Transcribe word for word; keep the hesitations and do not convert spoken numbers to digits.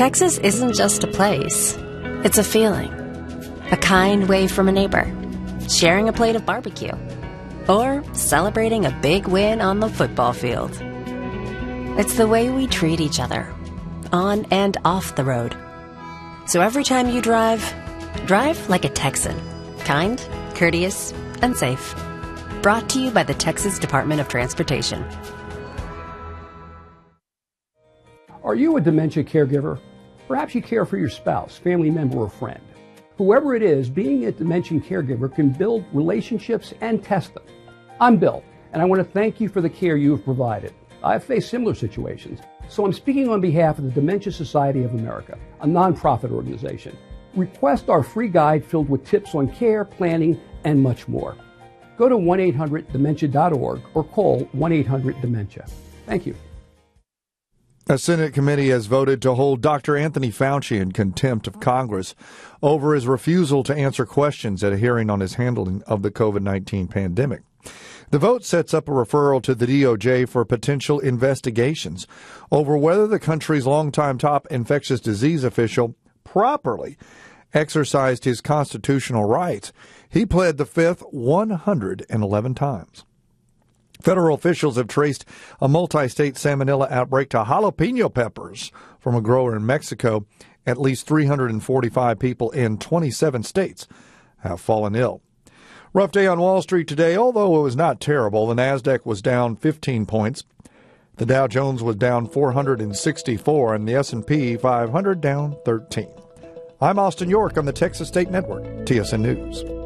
Texas isn't just a place. It's a feeling. A kind wave from a neighbor. Sharing a plate of barbecue. Or celebrating a big win on the football field. It's the way we treat each other, on and off the road. So every time you drive, drive like a Texan. Kind, courteous, and safe. Brought to you by the Texas Department of Transportation. Are you a dementia caregiver? Perhaps you care for your spouse, family member, or friend. Whoever it is, being a dementia caregiver can build relationships and test them. I'm Bill, and I want to thank you for the care you have provided. I've faced similar situations, so I'm speaking on behalf of the Dementia Society of America, a nonprofit organization. Request our free guide filled with tips on care, planning, and much more. Go to one eight hundred dementia dot org or call one eight hundred dementia. Thank you. A Senate committee has voted to hold Doctor Anthony Fauci in contempt of Congress over his refusal to answer questions at a hearing on his handling of the COVID nineteen pandemic. The vote sets up a referral to the D O J for potential investigations over whether the country's longtime top infectious disease official properly exercised his constitutional rights. He pled the fifth one hundred eleven times. Federal officials have traced a multi-state salmonella outbreak to jalapeno peppers from a grower in Mexico. At least three hundred forty-five people in twenty-seven states have fallen ill. Rough day on Wall Street today, although it was not terrible. The Nasdaq was down fifteen points. The Dow Jones was down four hundred sixty-four, and the S and P five hundred down thirteen. I'm Austin York on the Texas State Network, T S N News.